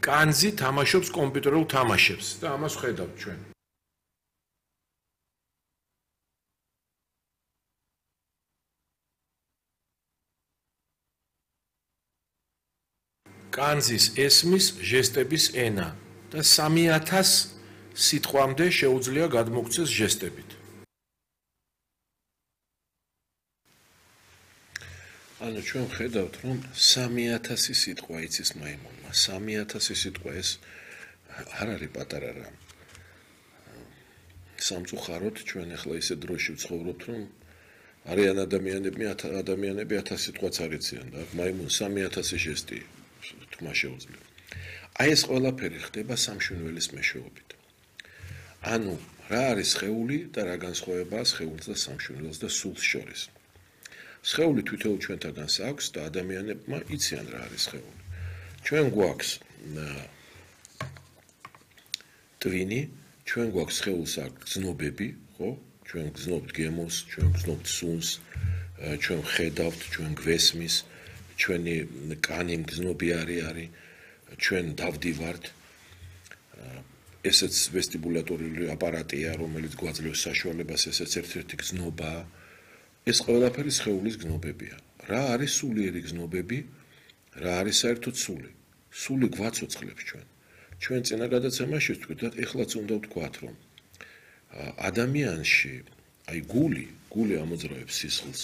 კანძი თამაშობს კომპიუტერულ თამაშებს და ამას ხედავთ ჩვენ. კანძის ესმის ჟესტების ენა და 3000 სიტყვამდე შეუძლია გადმოგვცეს ჟესტებით. ანუ ჩვენ ხედავთ, რომ 3000 სიტყვა იცის მაიმუნმა. 3000 სიტყვა ეს არ არის პატარა რამ. სამწუხაროდ ჩვენ ახლა ისე დროში ვცხოვრობთ, რომ არიან ადამიანები 1000 სიტყვაც არ იციან და მაიმუნ 3000 ჟესტი თქმა შეუძლია. აი ეს ყველაფერი ხდება სამშვენველის მეშვეობით. ანუ რა არის სხეული და რა განსხვავებაა სხეულს და სამშვენველს და სულს შორის. სხეული თვითონ ჩვენთაგანს აქვს და ადამიანებმა იციან რა არის სხეული. ჩვენ გვაქვს ტვინი, ჩვენ გვაქვს სხეულს აქვს გზნობები, ხო? ჩვენ გზნობთ გემოს, ჩვენ გზნობთ სუნს, ჩვენ ხედავთ, ჩვენ გვესმის, ჩვენი კანი მგზნობი არის, ჩვენ დავდივართ. ესეც ვესტიბულატორული აპარატია, რომელიც გვაძლევს საშუალებას, ესეც ერთ-ერთი გზნობაა. ეს ყველაფერი სხეულის გზნობებია. რა არის სულიერი გზნობები? რა არის საერთოდ სული? სული გვაცოცხლებს ჩვენ. ჩვენ წინა გადაცემაში ვთქვით და ეხლაც უნდა ვთქვათ, რომ ადამიანში, აი გული ამოძრავებს სისხლს.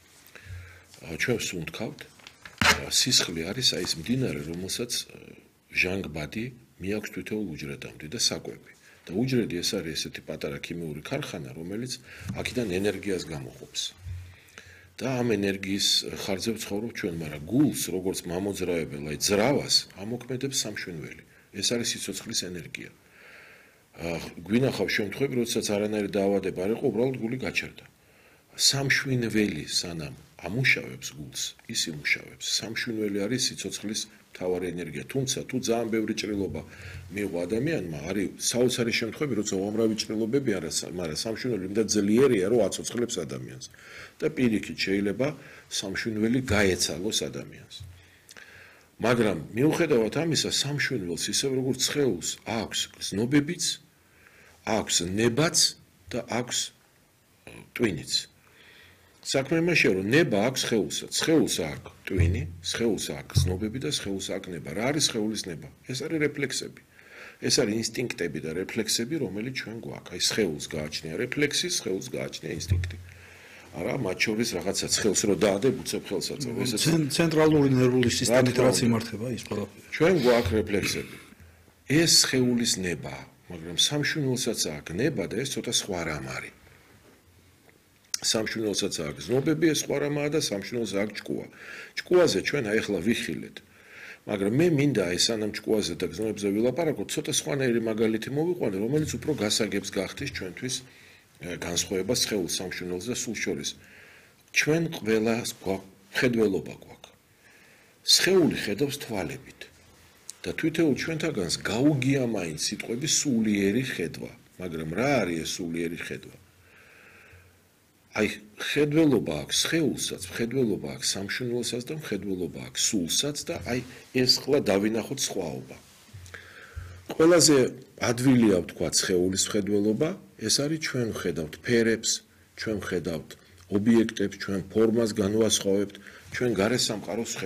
ჩვენ ვსუნთქავთ. სისხლი არის აი ეს მდინარე, რომელსაც ჟანგბადი მიაქვს თითოეულ უჯრედამდე და საკვები. და უჯრედი ეს არის ესეთი პატარა ქიმიური ქარხანა, რომელიც აქედან ენერგიას გამოყოფს. და ამ ენერგიის ხარჯზე ვცხოვრობ ჩვენ, მაგრამ გულს, როგორც მამოძრავებელ, აი ძრავას ამოქმედებს სამშვენველი. ეს არის სიცოცხლის ენერგია. გვინახავს შემთხვევები, როდესაც არანაირი დაავადება არ იყო, უბრალოდ გული გაჩერდა. სამშვენველი სანამ ამუშავებს გულს, ის იმუშავებს. სამშვენველი არის სიცოცხლის მთავარი ენერგია. თუმცა თუ ძალიან ბევრი ჭრილობა მიიღო ადამიანმა, არის საოცარი შემთხვევები, როცა უამრავი ჭრილობები არის, მაგრამ სამშვენველი იმდენ ძლიერია, რომ აცოცხლებს ადამიანს. და პირიქით შეიძლება სამშვენველი გაეცალოს ადამიანს. მაგრამ მიუხედავად ამისა, სამშვენველს ისევ როგორც სხეულს აქვს გზნობებიც, აქვს ნებაც და აქვს ტვინიც. საქმე იმაშია, რომ ნება აქვს სხეულსაც. სხეულს აქვს ტვინი, სხეულს აქვს გზნობები და სხეულს აქვს ნება. რა არის სხეულის ნება? ეს არის რეფლექსები. ეს არის ინსტინქტები და რეფლექსები, რომელიც ჩვენ გვაქვს. აი სხეულს გააჩნია რეფლექსი, სხეულს გააჩნია ინსტინქტი. არა, მათ შორის რაღაცა სხეულს რო დაადებ, უცებ ხელსაწევ. ეს ცენტრალური ნერვული სისტემით რაც იმართება ის ყველაფერი. ჩვენ გვაქვს რეფლექსები. ეს სხეულის ნება, მაგრამ სამშვენველსაც აქვს ნება და ეს ცოტა სხვა რამ არის. სამშვენველსაც აქვს გზნობები, ეს სხვა რამაა და სამშვენველს აქვს ჭკუა. ჭკუაზე ჩვენ აი ახლა ვიხილეთ. მაგრამ მე მინდა ეს სანამ ჭკუაზე და გზნობებზე ვილაპარაკოთ, ცოტა სხვანაირი მაგალითი მოვიყვანე, რომელიც უფრო გასაგებს გახდის ჩვენთვის განსხვავებას სხეულს, სამშვენველს და სულს შორის. ჩვენ ყველას ხედველობა გვაქვს. სხეული ხედავს თვალებით. და თვითეულ ჩვენთაგანს გაუგია მაინც სიტყვები სულიერი ხედვა. მაგრამ რა არის ეს სულიერი ხედვა? აი ხედველობა აქვს სხეულსაც, ხედველობა აქვს სამშვენველსაც და ხედველობა აქვს სულსაც და აი ეს ხლა დავინახოთ სხვაობა. ყველაზე ადვილია ვთქვათ სხეულის ხედველობა, ეს არის ჩვენ ვხედავთ ფერებს, ჩვენ ვხედავთ ობიექტებს, ჩვენ ფორმას განვასხვავებთ, ჩვენ გარესამყაროს